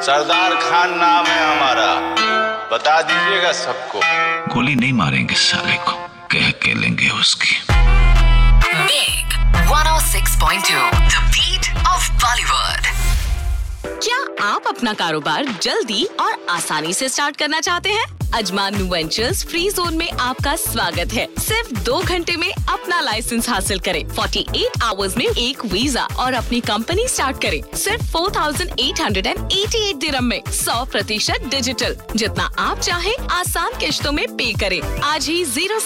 सरदार खान नाम है हमारा, बता दीजिएगा सबको। गोली नहीं मारेंगे साले को, कह के लेंगे उसकी। Big 106.2 The Beat of Bollywood। क्या आप अपना कारोबार जल्दी और आसानी से स्टार्ट करना चाहते हैं? Ajman new ventures free zone में आपका स्वागत है। सिर्फ 2 घंटे में अपना लाइसेंस हासिल करें, 48 आवर्स में एक वीजा और अपनी कंपनी स्टार्ट करें। सिर्फ 4,888 दिरहम में 100% डिजिटल। जितना आप चाहें आसान किश्तों में पे करें। आज ही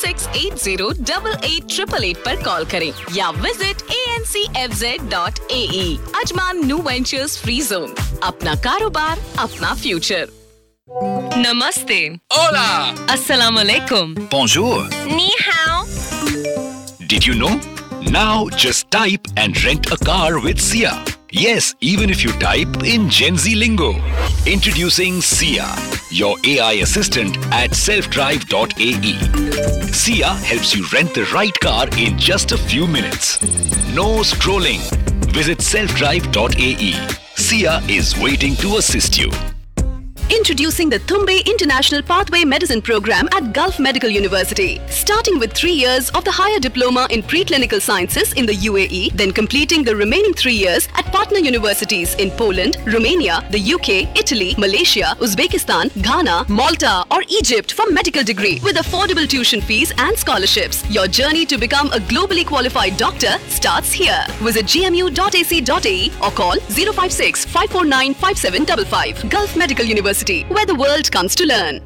0680888888 पर कॉल करें या visit ancfz.ae। Ajman new ventures free zone, अपना कारोबार अपना फ्यूचर। नमस्ते। Hola. अस्सलाम वालेकुम। Bonjour. नी हाओ। Did you know? Now just type and rent a car with Sia. Yes, even if you type in Gen Z lingo. Introducing Sia, your AI assistant at selfdrive.ae. Sia helps you rent the right car in just a few minutes. No scrolling. Visit selfdrive.ae. Sia is waiting to assist you. Introducing the Thumbe International Pathway Medicine Program at Gulf Medical University. Starting with 3 years of the higher diploma in preclinical sciences in the UAE, then completing the remaining 3 years at partner universities in Poland, Romania, the UK, Italy, Malaysia, Uzbekistan, Ghana, Malta or Egypt for medical degree with affordable tuition fees and scholarships. Your journey to become a globally qualified doctor starts here. Visit gmu.ac.ae or call 056 549 5755. Gulf Medical University, where the world comes to learn.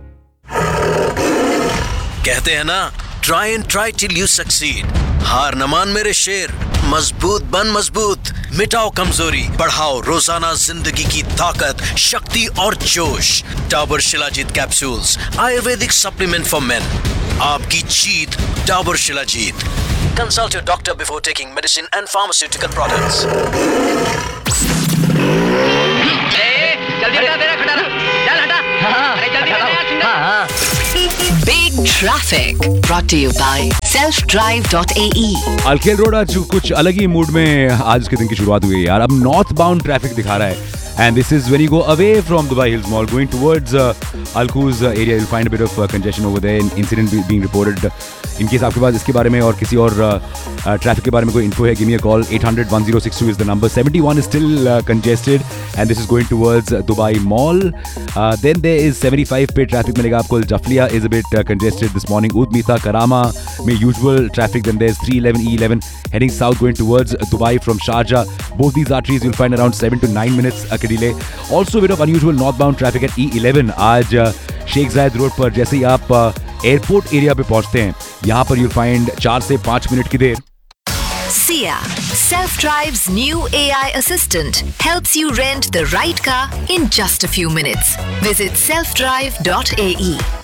कहते हैं ना, try and try till you succeed। हार न मान मेरे शेर, मजबूत बन मजबूत, मिटाओ कमजोरी, बढ़ाओ रोजाना जिंदगी की ताकत, शक्ति और जोश। Dabur shilajit capsules, Ayurvedic supplement for main. आपकी जीत, Dabur shilajit. Consult your doctor before taking medicine and pharmaceutical products। Big Traffic brought to you by selfdrive.ae। अल्केल road आज कुछ अलग ही मूड में आज के दिन की शुरुआत हुई है यार। अब नॉर्थ बाउंड ट्रैफिक दिखा रहा है and this is when you go away from Dubai Hills Mall going towards Al-Quoz area, you'll find a bit of congestion over there, an incident being reported. In case आपके पास इसके बारे में और किसी और ट्रैफिक के बारे में कोई इन्फो है, give me a call, 800-1062 is the number. 71 is still congested and this is going towards Dubai Mall. Then there is 75 पे ट्रैफिक मिलेगा आपको। Jafliya is a bit congested this morning. Oud Mita, Karama में usual traffic. Then there's 311 E11 heading south going towards Dubai from Sharjah. Both these arteries you'll find around 7 to 9 minutes delay. Also a bit of unusual northbound traffic at E11 आज शेख जायद road पर। जैसे ही आप airport area पे पहुंचते हैं, यहाँ पर you'll find 4 से 5 मिनट की देर। Sia, Self-Drive's new AI assistant, helps you rent the right car in just a few minutes. Visit selfdrive.ae.